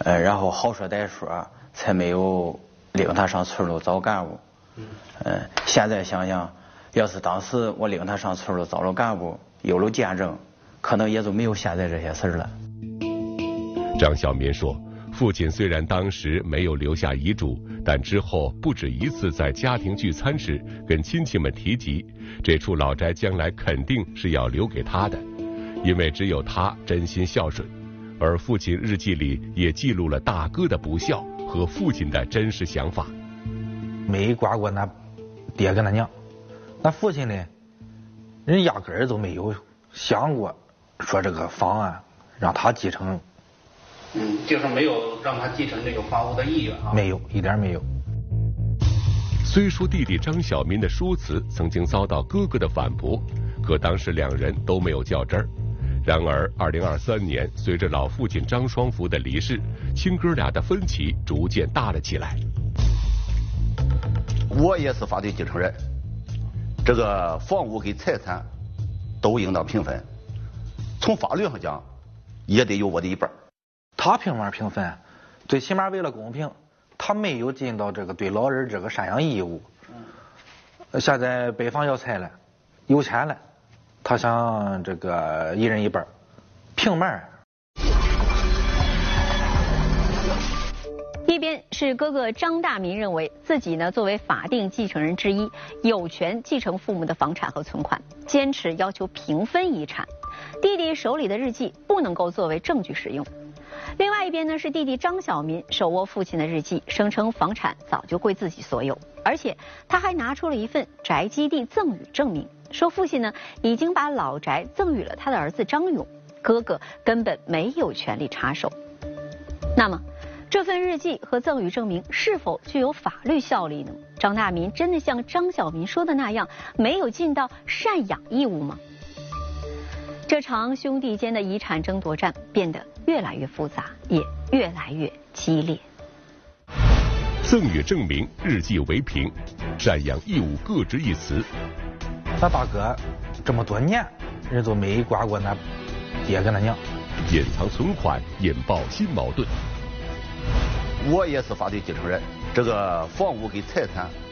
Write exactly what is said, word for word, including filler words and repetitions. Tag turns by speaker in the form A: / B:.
A: 呃，然后好说歹说，才没有领他上村里找干部。嗯，呃，现在想想，要是当时我领他上村里找了干部，有了见证，可能也就没有现在这些事了。
B: 张小民说，父亲虽然当时没有留下遗嘱，但之后不止一次在家庭聚餐时跟亲戚们提及，这处老宅将来肯定是要留给他的，因为只有他真心孝顺。而父亲日记里也记录了大哥的不孝和父亲的真实想法。
C: 没管过那爹跟他娘，那父亲呢，人压根儿都没有想过说这个房啊让他继承。
D: 嗯，就是没有让他继承这个房屋的意愿啊。
C: 没有，一点没有。
B: 虽说弟弟张小民的说辞曾经遭到哥哥的反驳，可当时两人都没有较真儿。然而二零二三年，随着老父亲张双福的离世，亲哥俩的分歧逐渐大了起来。
E: 我也是法定继承人，这个房屋跟财产都应当平分，从法律上讲也得有我的一半。
C: 他凭嘛平分？最起码为了公平，他没有尽到这个对老人这个赡养义务。现在北方要拆了，有钱了，他想这个一人一半，凭嘛？
F: 一边是哥哥张大民认为自己呢作为法定继承人之一，有权继承父母的房产和存款，坚持要求平分遗产。弟弟手里的日记不能够作为证据使用。另外一边呢是弟弟张小民手握父亲的日记，声称房产早就归自己所有，而且他还拿出了一份宅基地赠与证明，说父亲呢已经把老宅赠予了他的儿子张勇，哥哥根本没有权利插手。那么这份日记和赠与证明是否具有法律效力呢？张大民真的像张小民说的那样没有尽到赡养义务吗？这场兄弟间的遗产争夺战变得越来越复杂，也越来越激烈。
B: 赠与证明、日记为凭，赡养义务各执一词。
C: 他大哥这么多年，人都没管过那爹跟他娘。
B: 隐藏存款，引爆新矛盾。
E: 我也是法定继承人，这个房屋跟财产